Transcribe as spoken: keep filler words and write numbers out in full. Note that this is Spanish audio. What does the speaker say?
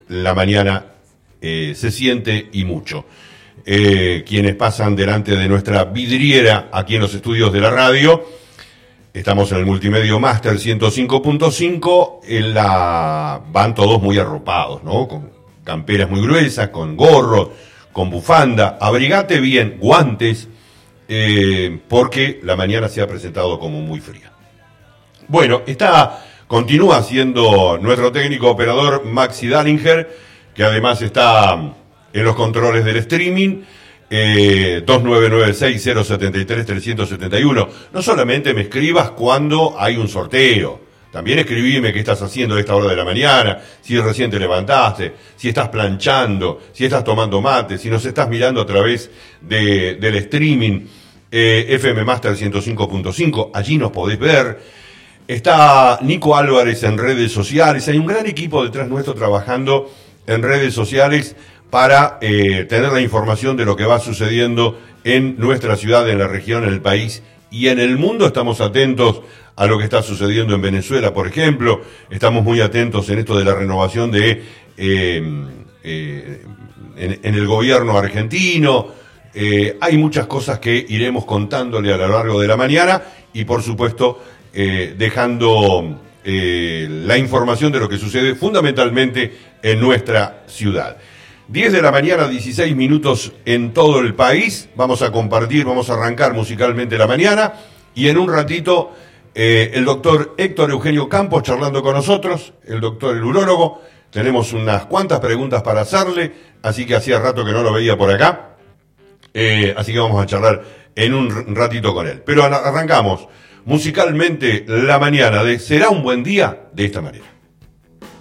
la mañana eh, se siente y mucho. Eh, quienes pasan delante de nuestra vidriera aquí en los estudios de la radio, estamos en el Multimedio Master ciento cinco punto cinco, en la... van todos muy arropados, ¿no? Con camperas muy gruesas, con gorros, con bufanda, abrigate bien, guantes, eh, porque la mañana se ha presentado como muy fría. Bueno, está, continúa siendo nuestro técnico operador Maxi Dallinger, que además está en los controles del streaming, eh, dos nueve nueve seis cero siete tres tres siete uno. No solamente me escribas cuando hay un sorteo, también escribime qué estás haciendo a esta hora de la mañana, si recién te levantaste, si estás planchando, si estás tomando mate, si nos estás mirando a través de, del streaming, eh, F M Master ciento cinco punto cinco, allí nos podés ver. Está Nico Álvarez en redes sociales, hay un gran equipo detrás nuestro trabajando en redes sociales para eh, tener la información de lo que va sucediendo en nuestra ciudad, en la región, en el país y en el mundo. Estamos atentos a lo que está sucediendo en Venezuela, por ejemplo. Estamos muy atentos en esto de la renovación de eh, eh, en, en el gobierno argentino. Eh, hay muchas cosas que iremos contándole a lo largo de la mañana y, por supuesto, eh, dejando eh, la información de lo que sucede fundamentalmente en nuestra ciudad. diez de la mañana, dieciséis minutos en todo el país. Vamos a compartir, vamos a arrancar musicalmente la mañana y en un ratito eh, el doctor Héctor Eugenio Campos charlando con nosotros, el doctor, el urólogo. Tenemos unas cuantas preguntas para hacerle, así que hacía rato que no lo veía por acá, eh, así que vamos a charlar en un ratito con él. Pero arrancamos musicalmente la mañana de Será un buen día de esta manera.